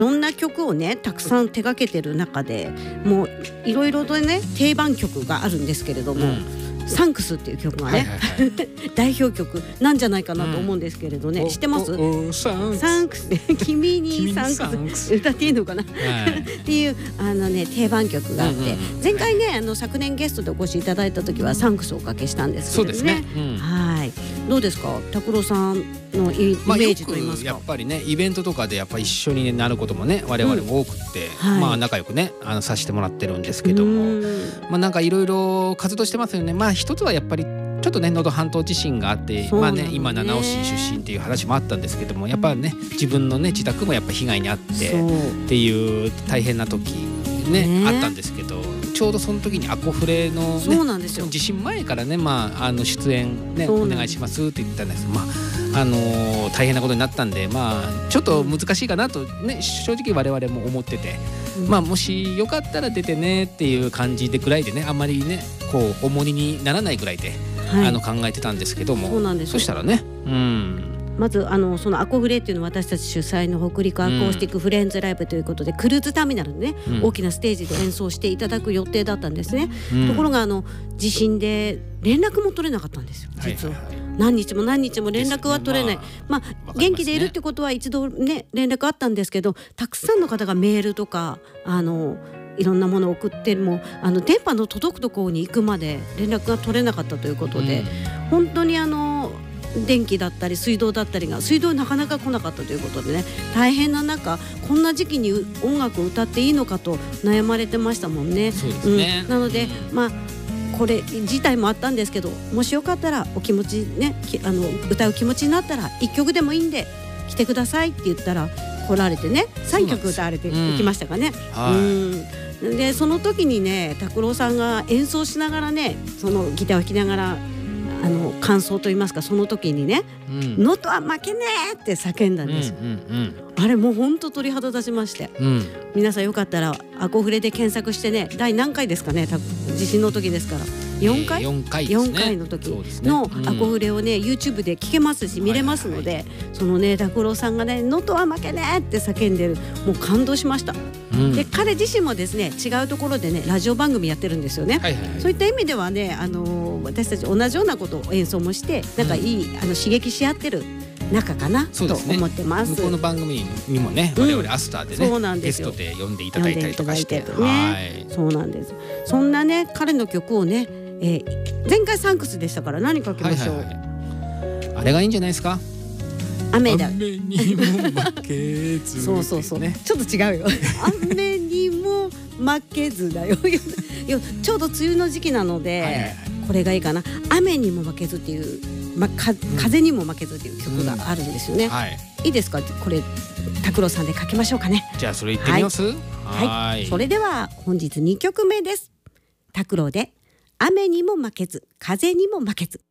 いろんな曲をねたくさん手掛けてる中でもういろいろとね定番曲があるんですけれども、サンクスっていう曲がね、代表曲なんじゃないかなと思うんですけれどね、知ってます？サンクス君にサンクス歌っていいのかな、っていう定番曲があって、前回ね昨年ゲストでお越しいただいた時はサンクスをおかけしたんですけどね。そうですね、はい。どうですか拓郎さんのイメージと言いますか。 やっぱりねイベントとかでやっぱ一緒になることもね我々も多くって、仲良くねさせてもらってるんですけども、なんかいろいろ活動してますよね。一つはやっぱりちょっとね能登半島地震があって、今七尾市出身っていう話もあったんですけども、やっぱりね自分のね自宅もやっぱ被害に遭ってっていう大変な時ねあったんですけど、ちょうどその時にアコフレのね地震前からね出演ねお願いしますって言ったんです。大変なことになったんでちょっと難しいかなとね正直我々も思ってて、もしよかったら出てねっていう感じでぐらいでね、あんまりねこう重荷にならないぐらいで、考えてたんですけども、そしたらね、 まずそのアコフレっていうのは私たち主催の北陸アコースティックフレンズライブということで、クルーズターミナルでね、大きなステージで演奏していただく予定だったんですね。ところが地震で連絡も取れなかったんですよ実は。何日も連絡は取れない、元気でいるってことは一度ね連絡あったんですけど、たくさんの方がメールとかいろんなものを送っても電波の届くところに行くまで連絡が取れなかったということで、本当に電気だったり水道だったりが水道なかなか来なかったということでね、大変な中こんな時期に音楽を歌っていいのかと悩まれてましたもんね。なのでこれ自体もあったんですけど、もしよかったらお気持ちね歌う気持ちになったら1曲でもいいんで来てくださいって言ったら来られてね3曲歌われていきましたかね。でその時にね拓郎さんが演奏しながらねそのギターを弾きながら感想といいますか、その時にね「能登は負けねえ!」って叫んだんですよ。あれもうほんと鳥肌立ちまして、皆さんよかったらアコフレで検索してね、第何回ですかね、地震の時ですから4回の時のアコフレをね YouTube で聞けますし見れますので、そのね拓郎さんがね「能登は負けねえ!」って叫んでる、もう感動しました。で彼自身もですね違うところでねラジオ番組やってるんですよね。そういった意味ではね私たち同じようなことを演奏もしてなんかいい刺激し合ってる仲かなと思ってます。 向こうの番組にもね我々アスターでねゲストで呼んでいただいたりとかしてね。そうなんです。 そんなね彼の曲をね前回サンクスでしたから何かけましょう。 あれがいいんじゃないですか。 雨だ。 雨にも負けず。 そうちょっと違うよ。雨にも負けずだよ。ちょうど梅雨の時期なのでこれがいいかな。雨にも負けずっていう風にも負けずっていう曲があるんですよね。いいですか、これ拓郎さんでかけましょうかね。 じゃあそれ言ってみます。 それでは本日2曲目です。拓郎で雨にも負けず風にも負けず。